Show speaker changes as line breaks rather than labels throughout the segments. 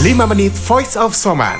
5 menit Voice of Soman.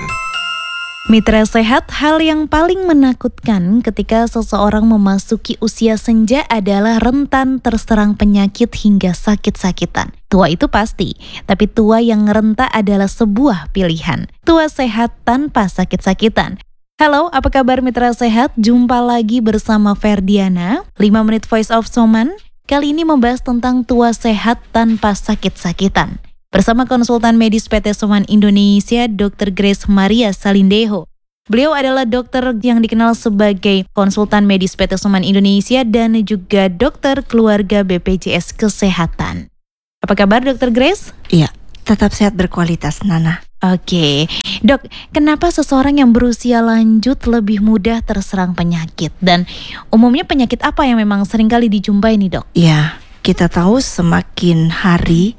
Mitra sehat, hal yang paling menakutkan ketika seseorang memasuki usia senja adalah rentan terserang penyakit hingga sakit-sakitan. Tua itu pasti, tapi tua yang renta adalah sebuah pilihan. Tua sehat tanpa sakit-sakitan. Halo, apa kabar mitra sehat? Jumpa lagi bersama Ferdiana, 5 menit Voice of Soman. Kali ini membahas tentang tua sehat tanpa sakit-sakitan. Bersama konsultan medis PT Soman Indonesia, Dr. Grace Maria Salindeho. Beliau adalah dokter yang dikenal sebagai konsultan medis PT Soman Indonesia dan juga dokter keluarga BPJS Kesehatan. Apa kabar Dr. Grace?
Iya, tetap sehat berkualitas, Nana.
Oke, dok, kenapa seseorang yang berusia lanjut lebih mudah terserang penyakit? Dan umumnya penyakit apa yang memang seringkali dijumpai nih dok?
Ya, kita tahu semakin hari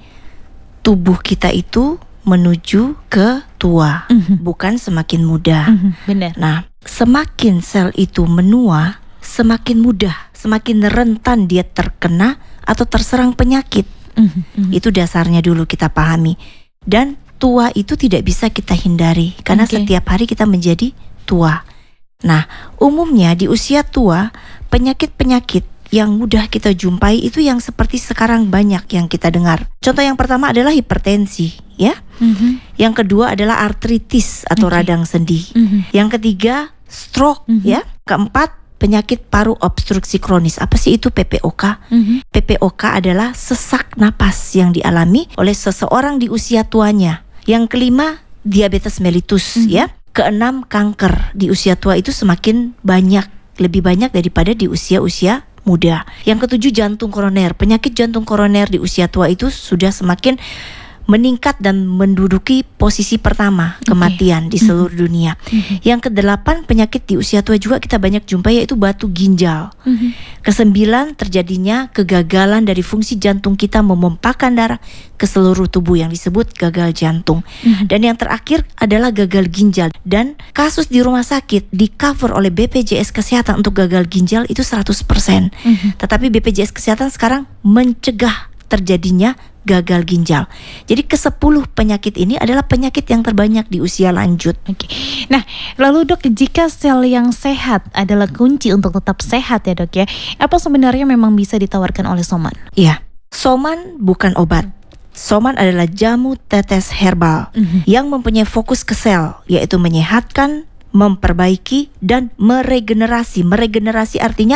tubuh kita itu menuju ke tua, bukan semakin muda.
Benar.
Nah, semakin sel itu menua, semakin mudah, semakin rentan dia terkena atau terserang penyakit. Itu dasarnya dulu kita pahami. Dan tua itu tidak bisa kita hindari, karena setiap hari kita menjadi tua. Nah, umumnya di usia tua, penyakit-penyakit yang mudah kita jumpai itu yang seperti sekarang banyak yang kita dengar. Contoh yang pertama adalah hipertensi, ya. Yang kedua adalah artritis atau radang sendi. Yang ketiga stroke, ya. Keempat penyakit paru obstruksi kronis. Apa sih itu PPOK? PPOK adalah sesak napas yang dialami oleh seseorang di usia tuanya. Yang kelima diabetes mellitus, ya. Keenam kanker di usia tua itu semakin banyak, lebih banyak daripada di usia-usia muda. Yang ketujuh jantung koroner. Penyakit jantung koroner di usia tua itu sudah semakin meningkat dan menduduki posisi pertama kematian di seluruh dunia. Yang kedelapan penyakit di usia tua juga kita banyak jumpai yaitu batu ginjal. Kesembilan terjadinya kegagalan dari fungsi jantung kita memompakan darah ke seluruh tubuh yang disebut gagal jantung. Dan yang terakhir adalah gagal ginjal. Dan kasus di rumah sakit di cover oleh BPJS Kesehatan untuk gagal ginjal itu 100%. Tetapi BPJS Kesehatan sekarang mencegah terjadinya gagal ginjal. Jadi ke-10 penyakit ini adalah penyakit yang terbanyak di usia lanjut.
Oke. Nah, lalu dok, jika sel yang sehat adalah kunci untuk tetap sehat ya dok ya, apa sebenarnya memang bisa ditawarkan oleh Soman?
Iya, Soman bukan obat. Soman adalah jamu tetes herbal yang mempunyai fokus ke sel, yaitu menyehatkan, memperbaiki, dan meregenerasi. Meregenerasi artinya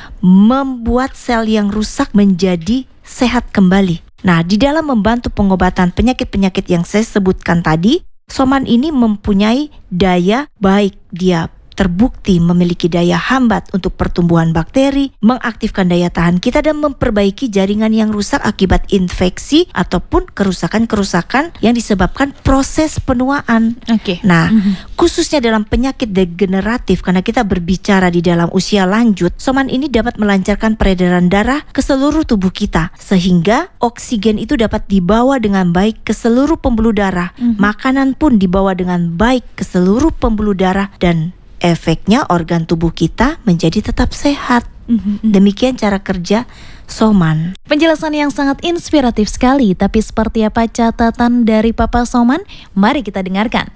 membuat sel yang rusak menjadi sehat kembali. Nah, di dalam membantu pengobatan penyakit-penyakit yang saya sebutkan tadi, Soman ini mempunyai daya baik. Dia terbukti memiliki daya hambat untuk pertumbuhan bakteri, mengaktifkan daya tahan kita, dan memperbaiki jaringan yang rusak akibat infeksi ataupun kerusakan-kerusakan yang disebabkan proses penuaan. Nah, khususnya dalam penyakit degeneratif, karena kita berbicara di dalam usia lanjut, Soman ini dapat melancarkan peredaran darah ke seluruh tubuh kita, sehingga oksigen itu dapat dibawa dengan baik ke seluruh pembuluh darah. Makanan pun dibawa dengan baik ke seluruh pembuluh darah, dan efeknya organ tubuh kita menjadi tetap sehat. Demikian cara kerja Soman.
Penjelasan yang sangat inspiratif sekali, tapi seperti apa catatan dari Papa Soman? Mari kita dengarkan.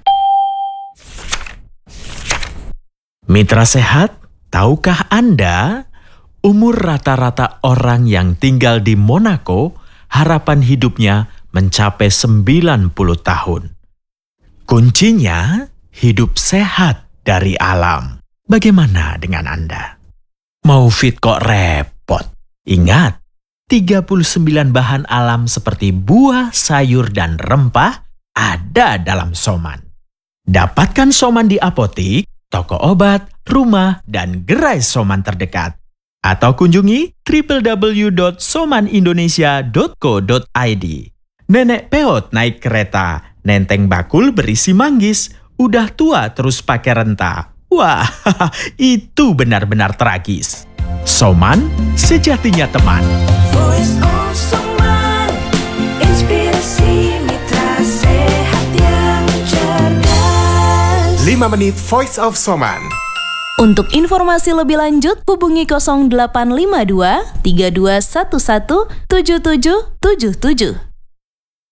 Mitra sehat, tahukah Anda umur rata-rata orang yang tinggal di Monaco harapan hidupnya mencapai 90 tahun? Kuncinya hidup sehat dari alam. Bagaimana dengan Anda? Mau fit kok repot? Ingat, 39 bahan alam seperti buah, sayur, dan rempah ada dalam Soman. Dapatkan Soman di apotik, toko obat, rumah, dan gerai Soman terdekat. Atau kunjungi www.somanindonesia.co.id. Nenek peot naik kereta, nenteng bakul berisi manggis, udah tua terus pakai renta. Wah, itu benar-benar tragis. Soman sejatinya teman.
Voice of Soman, inspirasi mitra sehat yang cerdas.
5 menit Voice of Soman.
Untuk informasi lebih lanjut, hubungi 0852 3211 7777.